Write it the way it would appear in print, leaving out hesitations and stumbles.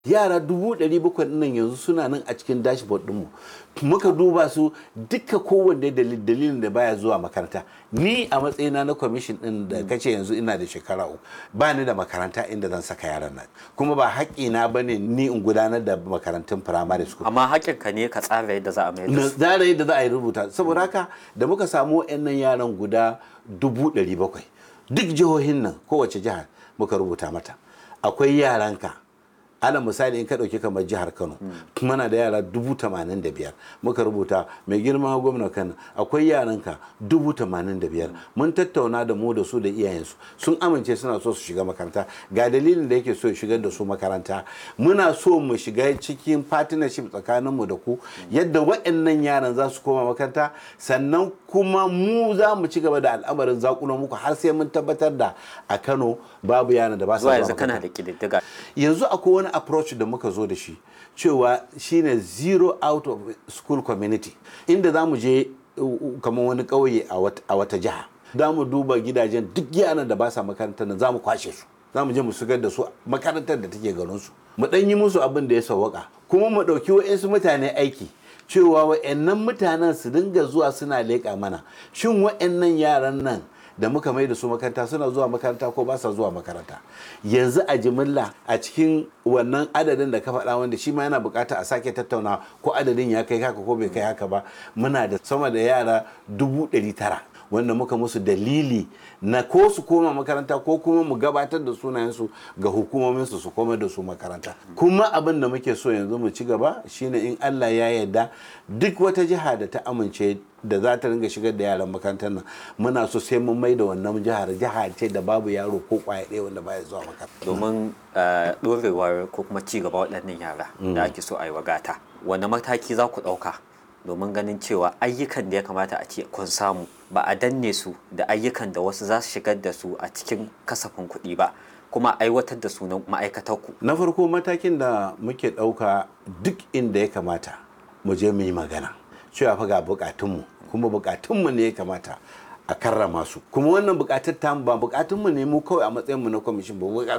yara 700,000 nan yanzu suna nan a cikin dashboard ɗinmu. Muka duba su duka kowanne dalilin da baya zuwa makaranta. Ni a matsayina na kwamishin ɗin da kace yanzu ina da shekara uku, ba ni da makaranta inda zan saka yaran nan, kuma ba haƙƙina ba ne ni in gudanar da makarantun primary school. Amma haƙƙinka ne ka tsara yadda za a mai da su. Tsara yadda za a yi rubuta. Saboda haka da muka samu waɗannan yaran guda 700,000, duk jihohin nan kowace jihar muka rubuta mata akwai yaranka. Ala misali in ka ɗauki kamar jihar Kano, muna da yara 85,000 muka rubuta mai girma gwamna Kano akwai yaranka 85,000. Mun tattauna da mu da su da iyayensu sun amince suna so su shiga makaranta, ga dalilin da yake so ya shigar da su makaranta. Muna so mu shiga cikin partnership tsakaninmu da ku yadda waɗannan yaran za su koma makaranta, sannan kuma mu za mu ci gaba da al'amarin zakulo muku har sai mun tabbatar da a Kano babu yaran da ba su zuwa yanzu kana da ƙididdiga. Yanzu akwai wani approach da muka zo da shi cewa shine zero out of school community, inda za mu je kamar wani ƙauye a wata jiha, za mu duba gidajen duk yaran da ba sa makarantar nan za mu kwashe su, za mu je mu shigar da su makarantar da take garinsu, mu ɗan yi musu abin da ya sawwaka, kuma mu ɗauki wa'insu mutane aiki cewa wa'annan mutanen su dinga zuwa suna leƙa mana shin wa'annan yaran nan da muka mai da su makaranta suna zuwa makaranta ko ba sa zuwa makaranta. Yanzu a jimilla a cikin wannan adadin da ka faɗa wanda shi ma yana buƙata a sake tattauna ko adadin ya kai haka ko bai kai haka ba, muna da sama da yara 900,000 wanda muka musu dalili na ko su koma makaranta ko kuma mu gabatar da sunayensu ga hukumominsu su koma da su makaranta. Kuma abin da muke so yanzu mu ci gaba shine in Allah ya yarda duk wata jiha da ta amince da za ta ringa shigar da yaran makarantar nan, muna so sai mun mai da wannan jiha ce da babu yaro ko kwaya ɗaya wanda baya zuwa makaranta. Domin ɗorewar ko kuma ci gaba waɗannan yara da ake so a yi wagata, wani mataki za ku ɗauka domin ganin cewa ayyukan da ya kamata a ce kun samu ba a danne su da ayyukan da wasu za su shigar da su a cikin kasafin kuɗi ba, kuma aiwatar da su na ma'aikatarku? Na farko matakin da muke ɗauka duk inda ya kamata mu je mu yi magana cewa fa ga bukatunmu, kuma bukatunmu ne ya kamata a karrama su, kuma wannan bukatar tamu ba bukatunmu ne mu kawai a matsayinmu na kwamishin ba,